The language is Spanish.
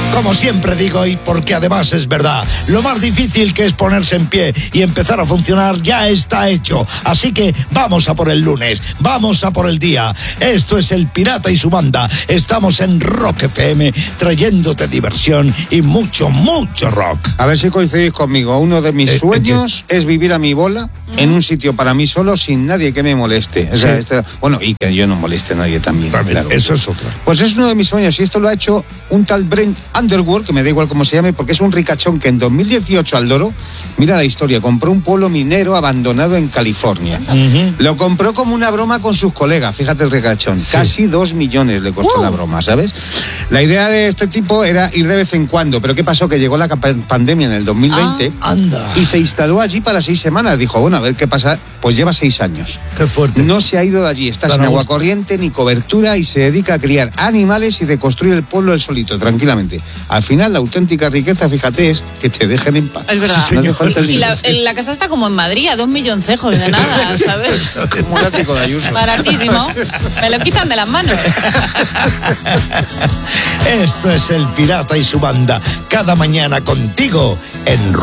Como siempre digo, y porque además es verdad, lo más difícil que es ponerse en pie y empezar a funcionar ya está hecho. Así que vamos a por el lunes, vamos a por el día. Esto es El Pirata y su banda. Estamos en Rock FM, trayéndote diversión y mucho, mucho rock. A ver si coincidís conmigo. Uno de mis sueños es vivir a mi bola en un sitio para mí solo, sin nadie que me moleste. O sea, bueno, y que yo no moleste a nadie también. Claro. Eso es otro. Pues es uno de mis sueños, y esto lo ha hecho un tal Brent Underwood, que me da igual cómo se llame, porque es un ricachón que en 2018 al loro, mira la historia, compró un pueblo minero abandonado en California. Lo compró como una broma con sus colegas, fíjate el ricachón. Sí. Casi 2 millones le costó la broma, ¿sabes? La idea de este tipo era ir de vez en cuando, pero ¿qué pasó? Que llegó la pandemia en el 2020 y se instaló allí para 6 semanas. Dijo, bueno, a ver qué pasa. Pues lleva 6 años. Qué fuerte. No se ha ido de allí, está sin agua corriente ni cobertura y se dedica a criar animales y reconstruir el pueblo él solito, tranquilamente. Al final, la auténtica riqueza, fíjate, es que te dejen en paz. Es verdad. Sí, y la casa está como en Madrid, a 2 milloncejos de nada, ¿sabes? Como un ático de Ayuso. Baratísimo. Me lo quitan de las manos. Esto es El Pirata y su banda. Cada mañana contigo en